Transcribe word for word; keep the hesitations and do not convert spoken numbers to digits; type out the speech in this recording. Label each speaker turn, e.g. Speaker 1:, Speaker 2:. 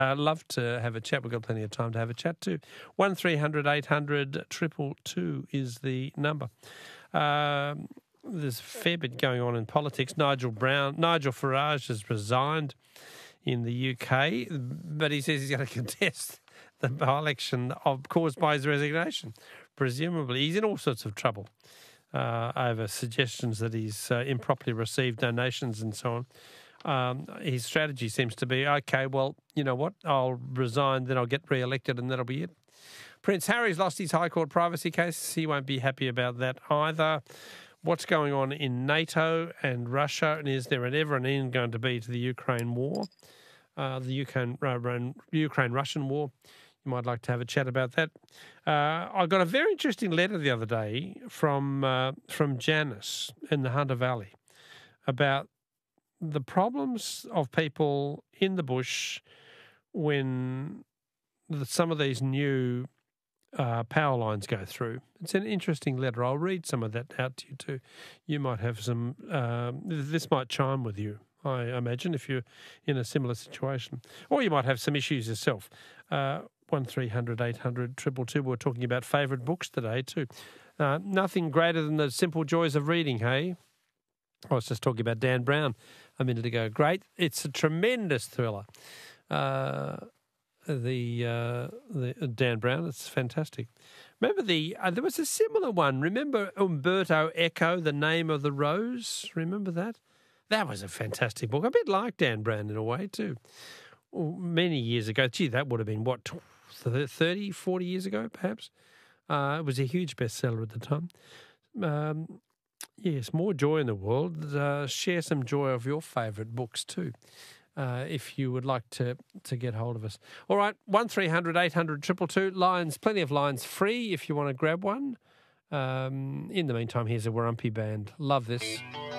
Speaker 1: I'd love to have a chat. We've got plenty of time to have a chat too. one three hundred eight hundred two two two is the number. Um, there's a fair bit going on in politics. Nigel Brown, Nigel Farage has resigned in the U K, but he says he's going to contest the by-election of, caused by his resignation. Presumably, he's in all sorts of trouble uh, over suggestions that he's uh, improperly received donations and so on. Um, his strategy seems to be, okay, well, you know what, I'll resign, then I'll get re-elected and that'll be it. Prince Harry's lost his High Court privacy case. He won't be happy about that either. What's going on in NATO and Russia, and is there an ever an end going to be to the Ukraine war, uh, the Ukraine, uh, Ukraine-Russian war? You might like to have a chat about that. Uh, I got a very interesting letter the other day from uh, from Janice in the Hunter Valley about the problems of people in the bush when the, some of these new uh, power lines go through. It's an interesting letter. I'll read some of that out to you too. You might have some, um, this might chime with you, I imagine, if you're in a similar situation. Or you might have some issues yourself. Uh, one three hundred eight hundred two two two. We're talking about favourite books today too. Uh, nothing greater than the simple joys of reading, hey? I was just talking about Dan Brown a minute ago. Great. It's a tremendous thriller. Uh, the uh, the uh, Dan Brown, it's fantastic. Remember the uh, there was a similar one. Remember Umberto Eco, The Name of the Rose? Remember that? That was a fantastic book. A bit like Dan Brown in a way too. Well, many years ago. Gee, that would have been, what, thirty, forty years ago perhaps? Uh, it was a huge bestseller at the time. Um, yes, more joy in the world. Uh, share some joy of your favourite books too. Uh, if you would like to to get hold of us. All right, one three hundred eight hundred two two two, lines, plenty of lines free if you want to grab one. Um, in the meantime, here's a Warumpi band. Love this.